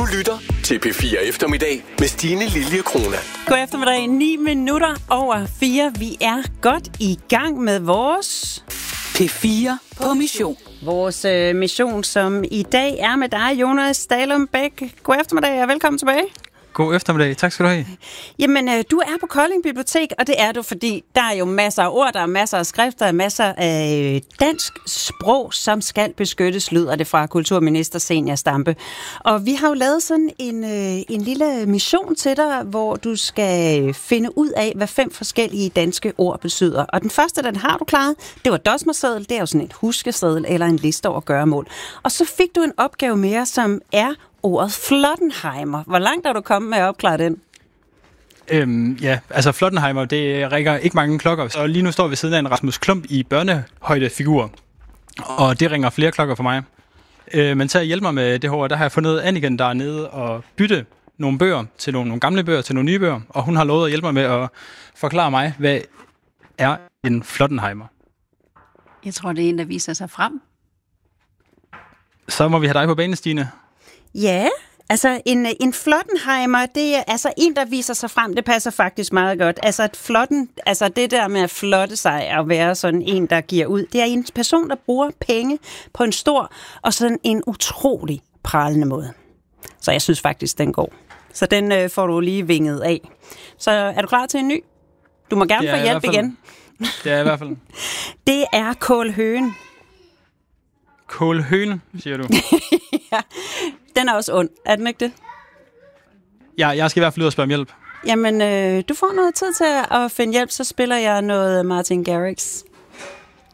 lytter til P4 Eftermiddag med Stine Lilje Krona. God eftermiddag, 9 minutter over 4. Vi er godt i gang med vores P4 på mission. Vores mission, som i dag er med dig, Jonas Dalum Bæk. God eftermiddag og velkommen tilbage. God eftermiddag. Tak skal du have. Jamen, du er på Kolding Bibliotek, og det er du, fordi der er jo masser af ord, der er masser af skrifter, der er masser af dansk sprog, som skal beskyttes, lyder det fra kulturminister Zenia Stampe. Og vi har jo lavet sådan en lille mission til dig, hvor du skal finde ud af, hvad 5 forskellige danske ord betyder. Og den første, den har du klaret, det var dosmerseddel. Det er jo sådan et huskeseddel eller en liste over gøremål. Og så fik du en opgave mere, som er ordet Flottenheimer. Hvor langt er du kommet med at opklare den? Altså Flottenheimer, det rækker ikke mange klokker. Så lige nu står vi ved siden af en Rasmus Klump i børnehøjdefigur. Og det ringer flere klokker for mig. Men til at hjælpe mig med det her, der har jeg fundet Anniken, der er nede og bytte nogle bøger til nogle gamle bøger til nogle nye bøger. Og hun har lovet at hjælpe mig med at forklare mig, hvad er en Flottenheimer. Jeg tror, det er en, der viser sig frem. Så må vi have dig på banen, Stine. Ja, altså en Flottenheimer, det er altså en, der viser sig frem. Det passer faktisk meget godt. Altså det der med at flotte sig og være sådan en, der giver ud, det er en person, der bruger penge på en stor og sådan en utrolig pralende måde. Så jeg synes faktisk, den går. Så den får du lige vinget af. Så er du klar til en ny? Du må gerne få hjælp igen. Det er i hvert fald. Det er kålhøen. Kålhøne, siger du? Ja, den er også ond. Er den ikke det? Ja, jeg skal i hvert fald ud og spørge om hjælp. Jamen, du får noget tid til at finde hjælp, så spiller jeg noget Martin Garrix.